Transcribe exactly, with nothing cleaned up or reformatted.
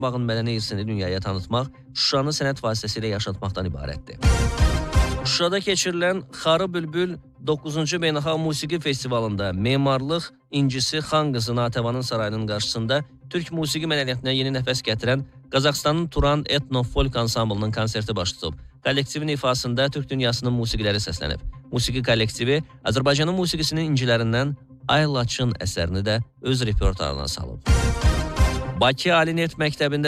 Bağın mədəni irsini dünyaya tanıtmaq, Şuşanı sənət vasitəsilə yaşatmaqdan ibarətdir. Şuşada keçirilən Xarı Bülbül doqquzuncu Beynəlxalq Musiqi Festivalında memarlıq incisi Xan qızı Natəvanın sarayının qarşısında Türk musiqi mədəniyyətinə yeni nəfəs gətirən Qazaxıstanın Turan Etno-Folk ansamblının konserti baş tutub. Kollektivin ifasında Türk dünyasının musiqiləri səslənib. Musiqi kollektivi Azərbaycanın musiqisinin incilərindən Ay Laçın əsərini də öz repertuarına salıb. Bakı Ali Neft Məktəbində